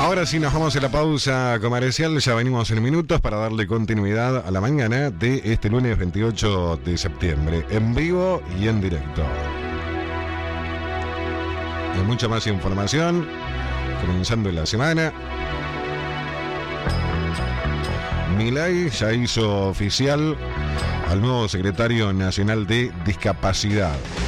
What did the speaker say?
Ahora sí nos vamos a la pausa comercial, ya venimos en minutos para darle continuidad a la mañana de este lunes 28 de septiembre, en vivo y en directo. Hay mucha más información, comenzando la semana. Milei ya hizo oficial al nuevo secretario nacional de discapacidad.